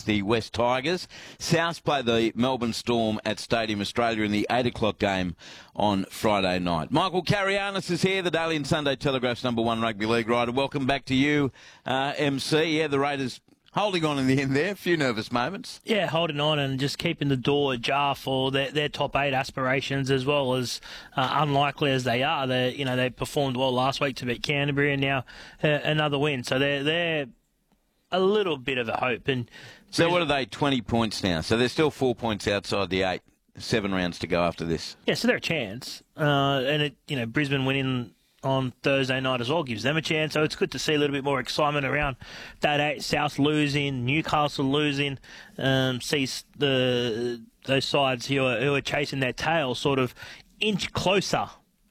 against the West Tigers. South play the Melbourne Storm at Stadium Australia in the 8 o'clock game on Friday night. Michael Carianis is here, the Daily and Sunday Telegraph's #1 rugby league writer. Welcome back to you, MC. Yeah, the Raiders holding on in the end there. A few nervous moments. Yeah, holding on and just keeping the door ajar for their top 8 aspirations, as well as unlikely as they are. They performed well last week to beat Canterbury, and now another win. So they're a little bit of a hope. And so what are they? 20 points now. So they're still 4 points outside the 8. 7 rounds to go after this. Yeah, so they're a chance. Brisbane winning on Thursday night as well gives them a chance, so it's good to see a little bit more excitement around that 8. South losing, Newcastle losing, sees those sides who are chasing their tail sort of inch closer.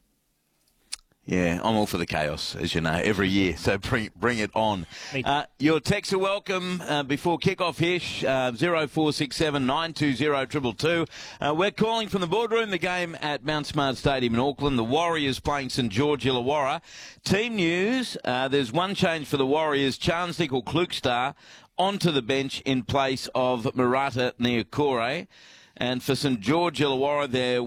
Yeah, I'm all for the chaos, as you know, every year. So bring it on. Your texts are welcome before kick-off here, 0467 920 222. We're calling from the boardroom, the game at Mount Smart Stadium in Auckland. The Warriors playing St George Illawarra. Team news, there's one change for the Warriors. Charnze Nicoll-Klokstad onto the bench in place of Marata Niukore. And for St George Illawarra, they're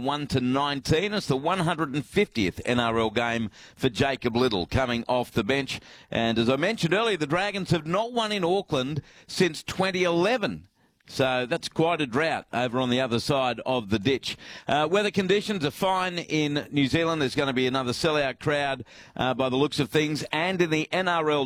1-19. It's the 150th NRL game for Jacob Little coming off the bench. And as I mentioned earlier, the Dragons have not won in Auckland since 2011. So that's quite a drought over on the other side of the ditch. Weather conditions are fine in New Zealand. There's going to be another sellout crowd by the looks of things. And in the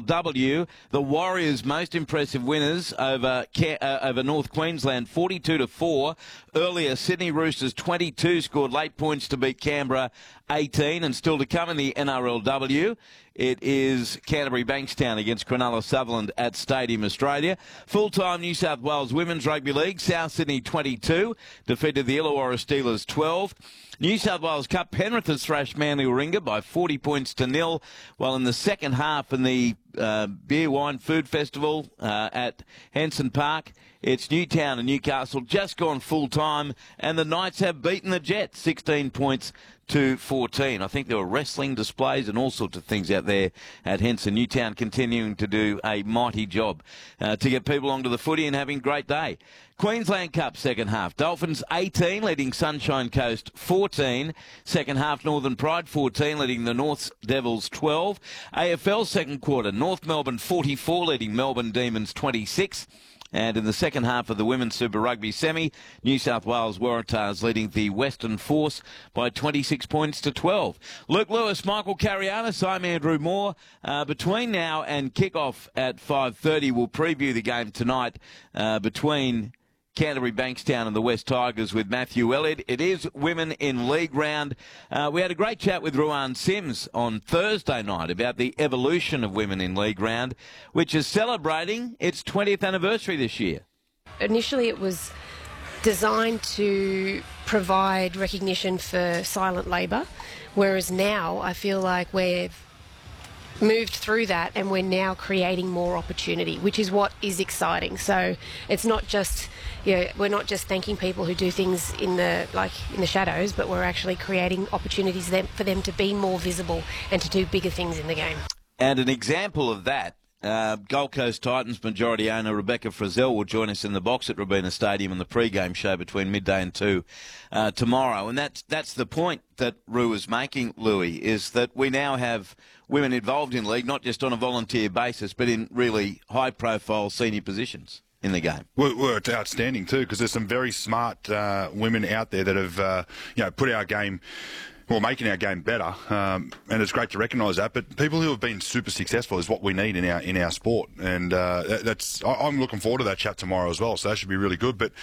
NRLW, the Warriors' most impressive winners over North Queensland, 42-4. Earlier, Sydney Roosters 22 scored late points to beat Canberra 18. And still to come in the NRLW, it is Canterbury Bankstown against Cronulla Sutherland at Stadium Australia. Full-time New South Wales Women's Rugby League, South Sydney 22, defeated the Illawarra Steelers 12. New South Wales Cup, Penrith has thrashed Manly Warringah by 40 points to 0, while in the second half in the Beer, Wine, Food Festival at Henson Park, it's Newtown and Newcastle just gone full-time, and the Knights have beaten the Jets 16 points to 14. I think there were wrestling displays and all sorts of things out there at Henson. Newtown continuing to do a mighty job to get people onto the footy and having a great day. Queensland Cup second half. Dolphins 18, leading Sunshine Coast 14. Second half, Northern Pride 14, leading the North Devils 12. AFL second quarter, North Melbourne 44, leading Melbourne Demons 26. And in the second half of the Women's Super Rugby semi, New South Wales Waratahs leading the Western Force by 26 points to 12. Luke Lewis, Michael Carianis, I'm Andrew Moore. Between now and kick-off at 5:30, we'll preview the game tonight between Canterbury Bankstown and the West Tigers with Matthew Elliott. It is Women in League round. We had a great chat with Ruan Sims on Thursday night about the evolution of Women in League round, which is celebrating its 20th anniversary this year. Initially it was designed to provide recognition for silent labour, whereas now I feel like we've moved through that and we're now creating more opportunity, which is what is exciting. So it's not just, we're not just thanking people who do things in the shadows, but we're actually creating opportunities for them to be more visible and to do bigger things in the game. And an example of that, Gold Coast Titans majority owner Rebecca Frizzell will join us in the box at Robina Stadium in the pre-game show between midday and 2 tomorrow. And that's the point that Rue is making, Louis, is that we now have women involved in league, not just on a volunteer basis, but in really high-profile senior positions in the game. Well, it's outstanding too, because there's some very smart women out there that have put our game, well, making our game better, and it's great to recognise that. But people who have been super successful is what we need in our sport, and I'm looking forward to that chat tomorrow as well. So that should be really good. But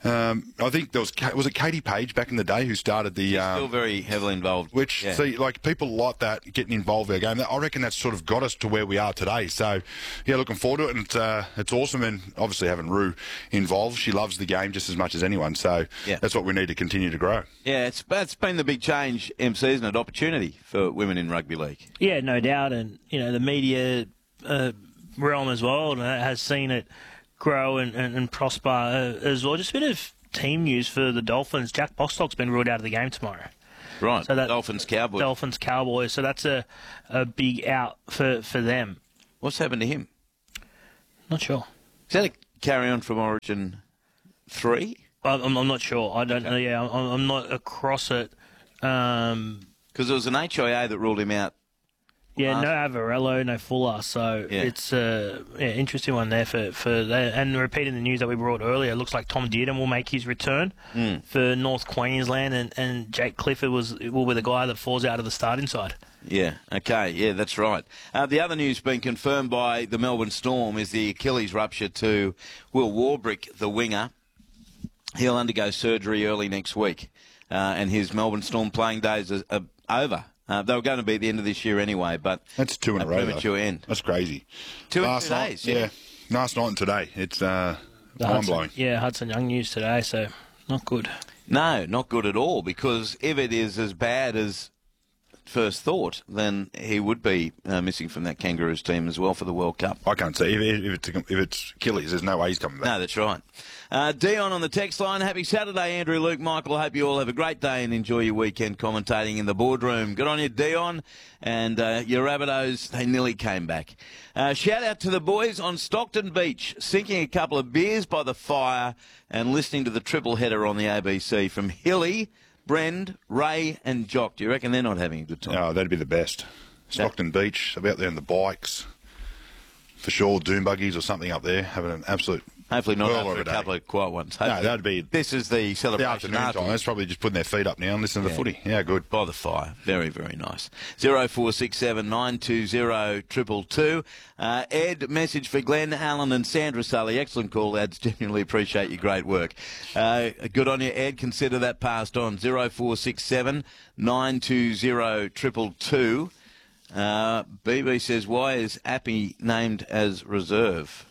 I think was it Katie Page back in the day who started the. She's still very heavily involved. Which see, like people like that getting involved in our game. I reckon that's sort of got us to where we are today. So yeah, looking forward to it, and it's awesome. And obviously having Rue involved, she loves the game just as much as anyone. So that's what we need to continue to grow. Yeah, it's been the big change, MC, isn't it? Opportunity for women in rugby league. Yeah, no doubt, and the media realm as well has seen it grow and prosper as well. Just a bit of team news for the Dolphins. Jack Bostock's been ruled out of the game tomorrow. Right, so Dolphins Cowboys. So that's a big out for them. What's happened to him? Not sure. Is that a carry on from Origin 3? I'm not sure. I don't know. Yeah, I'm not across it. Because there was an HIA that ruled him out. Yeah, no Avarello, no Fuller, so it's interesting one there for that. And repeating the news that we brought earlier, it looks like Tom Dearden will make his return for North Queensland, and Jake Clifford will be the guy that falls out of the starting side. Yeah, okay, yeah, that's right. The other news being confirmed by the Melbourne Storm is the Achilles rupture to Will Warbrick, the winger. He'll undergo surgery early next week, and his Melbourne Storm playing days are over. They were going to be at the end of this year anyway, but that's 2 in a row. Premature end. That's crazy. 2 in 2 days. Yeah, last night and today. It's mind-blowing. Yeah, Hudson Young news today, so not good. No, not good at all, because if it is as bad as first thought, then he would be missing from that Kangaroos team as well for the World Cup. I can't see. If it's Achilles, there's no way he's coming back. No, that's right. Dion on the text line. Happy Saturday, Andrew, Luke, Michael. Hope you all have a great day and enjoy your weekend commentating in the boardroom. Good on you, Dion. And your Rabbitohs, they nearly came back. Shout out to the boys on Stockton Beach, sinking a couple of beers by the fire and listening to the triple header on the ABC from Hilly, Brend, Ray and Jock. Do you reckon they're not having a good time? Oh, that'd be the best. Stockton Beach, about there on the bikes. For sure, doom buggies or something up there, having an absolute... Hopefully not Well, after a couple of quiet ones. No, that'd be... This is the celebration afternoon time. That's probably just putting their feet up now and listening to the footy. Yeah, good. By the fire. Very, very nice. 0467 920 222. Ed, message for Glenn, Alan and Sandra Sully. Excellent call, lads. Genuinely appreciate your great work. Good on you, Ed. Consider that passed on. 0467 920 222. BB says, why is Appy named as reserve?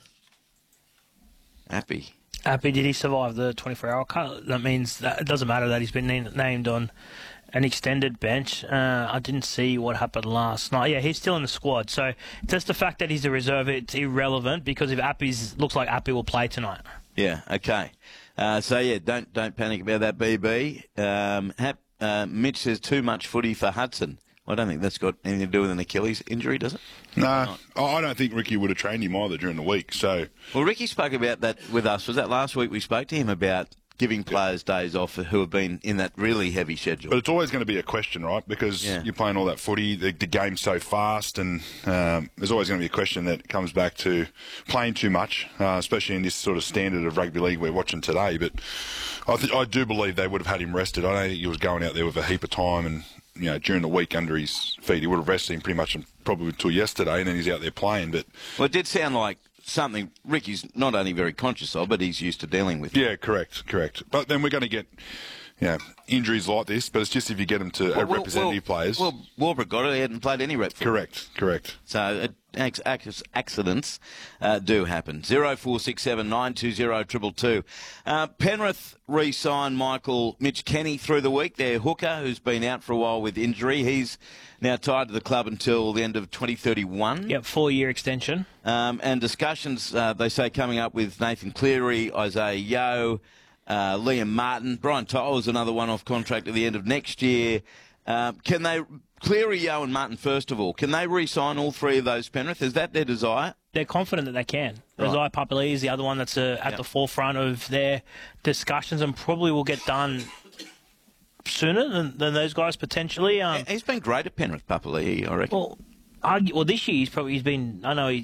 Appy, did he survive the 24-hour cut? That means that it doesn't matter that he's been named on an extended bench. I didn't see what happened last night. Yeah, he's still in the squad. So just the fact that he's a reserve, it's irrelevant because if looks like Appy will play tonight. Yeah, okay. Don't panic about that, BB. Mitch says too much footy for Hudson. I don't think that's got anything to do with an Achilles injury, does it? No, I don't think Ricky would have trained him either during the week. So, well, Ricky spoke about that with us. Was that last week we spoke to him about giving players days off who have been in that really heavy schedule? But it's always going to be a question, right? Because you're playing all that footy, the game's so fast, and there's always going to be a question that comes back to playing too much, especially in this sort of standard of rugby league we're watching today. But I do believe they would have had him rested. I don't think he was going out there with a heap of time and, during the week under his feet. He would have rested him pretty much probably until yesterday, and then he's out there playing. But well, it did sound like something Ricky's not only very conscious of, but he's used to dealing with. Yeah, correct. But then we're going to get injuries like this, but it's just if you get them to representative players. Well, Warbrick got it. He hadn't played any rep. Correct. So accidents do happen. 0467 920 222. Penrith re-signed Mitch Kenny through the week. Their hooker, who's been out for a while with injury. He's now tied to the club until the end of 2031. Yep, 4-year extension. And discussions, they say, coming up with Nathan Cleary, Isaiah Yeo, Liam Martin. Brian To'o is another one-off contract at the end of next year. Can they... Cleary, Yeo and Martin, first of all, can they re-sign all three of those, Penrith? Is that their desire? They're confident that they can. Right. Isaiah Papali'i is the other one that's at the forefront of their discussions and probably will get done sooner than those guys potentially. He's been great at Penrith, Papali'i, I reckon. Well, this year he's played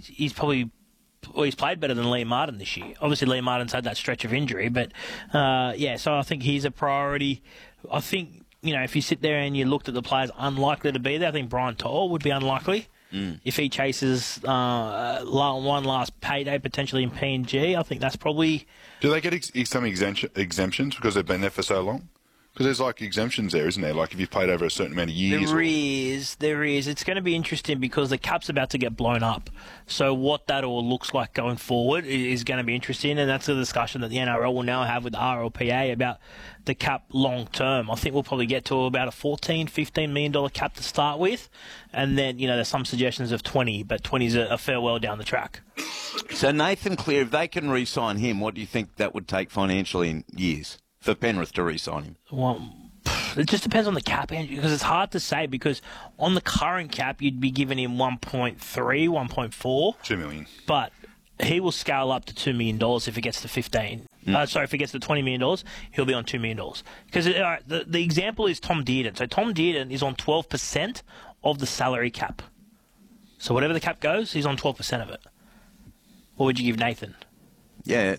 better than Liam Martin this year. Obviously, Liam Martin's had that stretch of injury, but so I think he's a priority. I think, if you sit there and you looked at the players unlikely to be there, I think Brian To'o would be unlikely. If he chases one last payday potentially in PNG, I think that's probably... Do they get some exemptions because they've been there for so long? Because there's exemptions there, isn't there? Like if you've played over a certain amount of years. There is. It's going to be interesting because the cap's about to get blown up. So what that all looks like going forward is going to be interesting, and that's a discussion that the NRL will now have with the RLPA about the cap long term. I think we'll probably get to about a $14-15 million cap to start with, and then there's some suggestions of 20, but 20 is a farewell down the track. So Nathan Cleary, if they can re-sign him, what do you think that would take financially in years for Penrith to re-sign him? Well, it just depends on the cap, Andrew, because it's hard to say, because on the current cap, you'd be giving him 1.3, 1.4. 2 million. But he will scale up to $2 million if it gets to 15. If it gets to $20 million, he'll be on $2 million. Because the example is Tom Dearden. So Tom Dearden is on 12% of the salary cap. So whatever the cap goes, he's on 12% of it. What would you give Nathan? Yeah,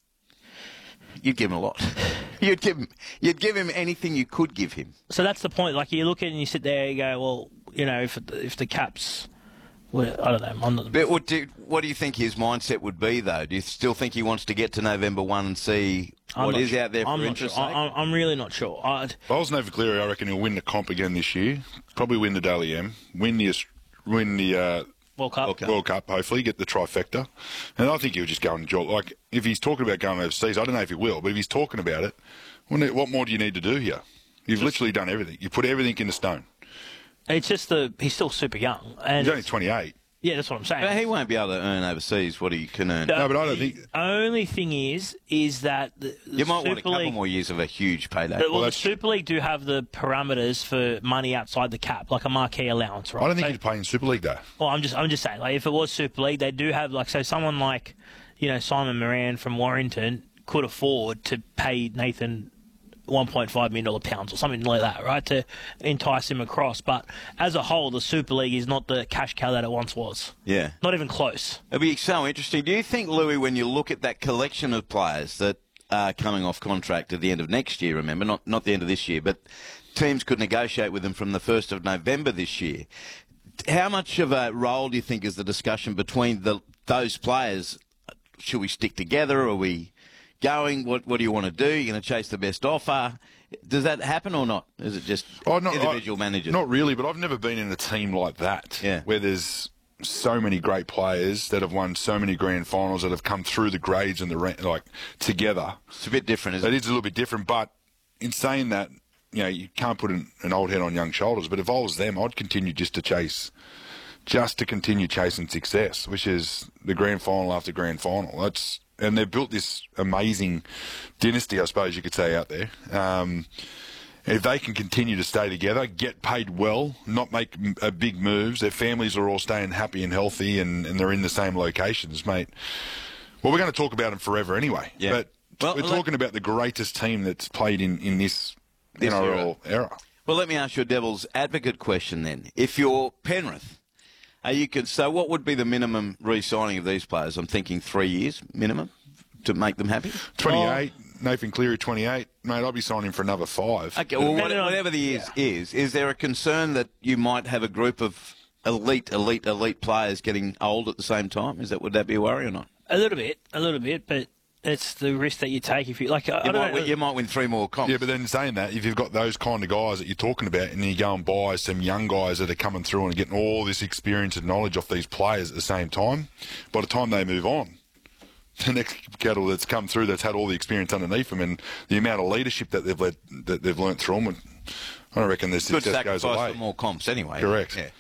you'd give him a lot. You'd give him anything you could give him. So that's the point. Like, you look at it and you sit there and you go, well, you know, if the cap's, well, I don't know. I'm not. But what do you think his mindset would be, though? Do you still think he wants to get to November 1 and see what is out there for interest? I'm really not sure. If I was Nathan Cleary, I reckon he'll win the comp again this year. Probably win the Dally M. Win the World Cup, hopefully, get the trifecta. And I think he'll just go and enjoy it. Like, if he's talking about going overseas, I don't know if he will, but if he's talking about it, what more do you need to do here? You've literally done everything. You put everything in the stone. It's just he's still super young. And he's only 28. Yeah, that's what I'm saying. But he won't be able to earn overseas what he can earn. No, but I don't think. The only thing is that you might want a couple more years of a huge payday. The Super League do have the parameters for money outside the cap, like a marquee allowance, right? I don't think he'd play in Super League though. Well, I'm just saying, like, if it was Super League, they do have, like, so someone like, you know, Simon Moran from Warrington could afford to pay Nathan £1.5 million pounds or something like that, right, to entice him across. But as a whole, the Super League is not the cash cow that it once was. Yeah. Not even close. It'll be so interesting. Do you think, Louis, when you look at that collection of players that are coming off contract at the end of next year, remember, not the end of this year, but teams could negotiate with them from the 1st of November this year, how much of a role do you think is the discussion between those players? Should we stick together? Are we going? What do you want to do? You're going to chase the best offer? Does that happen or not? Is it just individual managers? Not really, but I've never been in a team like that where there's so many great players that have won so many grand finals that have come through the grades and together. It's a bit different, isn't it? It is a little bit different, but in saying that, you know, you can't put an old head on young shoulders. But if I was them, I'd continue to continue chasing success, which is the grand final after grand final. And they've built this amazing dynasty, I suppose you could say, out there. If they can continue to stay together, get paid well, not make big moves, their families are all staying happy and healthy, and they're in the same locations, mate. Well, we're going to talk about them forever anyway. Yeah. But we're talking about the greatest team that's played in this NRL era. Well, let me ask you a devil's advocate question then. If you're Penrith, so what would be the minimum re-signing of these players? I'm thinking 3 years minimum to make them happy. 28. Nathan Cleary, 28. Mate, I'll be signing for another 5. Okay, well, whatever the years is there a concern that you might have a group of elite players getting old at the same time? Would that be a worry or not? A little bit, but it's the risk that you take if you like. You might win 3 more comps. Yeah, but then saying that, if you've got those kind of guys that you're talking about, and then you go and buy some young guys that are coming through and getting all this experience and knowledge off these players at the same time, by the time they move on, the next cattle that's come through that's had all the experience underneath them and the amount of leadership that they've learnt through them, I don't reckon this success goes away. Good sacrifice for more comps anyway. Correct. Yeah.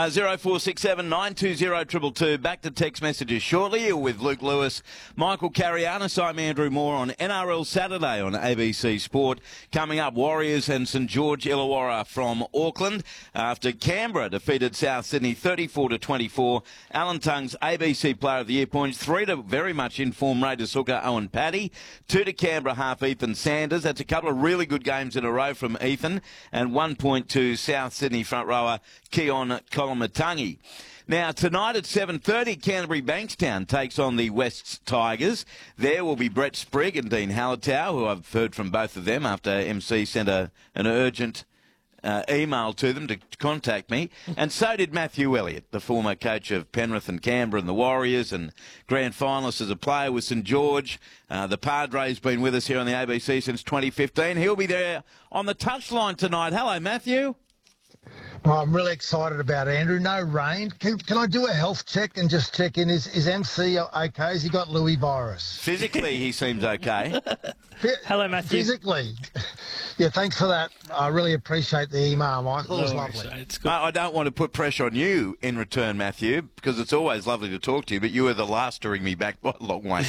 0467 920 222. Back to text messages shortly. You're with Luke Lewis, Michael Carianis. I'm Andrew Moore on NRL Saturday on ABC Sport. Coming up, Warriors and St George Illawarra from Auckland after Canberra defeated South Sydney 34-24. Alan Tung's ABC Player of the Year points 3 to very much informed Raiders hooker Owen Paddy, 2 to Canberra half Ethan Sanders. That's a couple of really good games in a row from Ethan, and 1 point to South Sydney front rower Keon Kolomatangi. Now, tonight at 7:30, Canterbury Bankstown takes on the Wests Tigers. There will be Brett Sprigg and Dean Hallertau, who I've heard from both of them after MC sent an urgent email to them to contact me. And so did Matthew Elliott, the former coach of Penrith and Canberra and the Warriors and grand finalist as a player with St George. The Padre's been with us here on the ABC since 2015. He'll be there on the touchline tonight. Hello, Matthew. Oh, I'm really excited about it, Andrew. No rain. Can I do a health check and just check in? Is MC okay? Has he got Louis virus? Physically, he seems okay. Hello, Matthew. Physically. Yeah, thanks for that. I really appreciate the email, Michael. It was lovely. It's good. I don't want to put pressure on you in return, Matthew, because it's always lovely to talk to you, but you were the last to ring me back by a long way.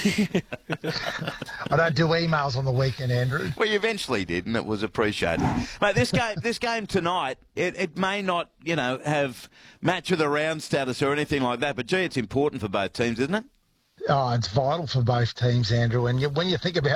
I don't do emails on the weekend, Andrew. Well, you eventually did, and it was appreciated. Mate, this game tonight, it may not, have match of the round status or anything like that, but, gee, it's important for both teams, isn't it? Oh, it's vital for both teams, Andrew. And when you think about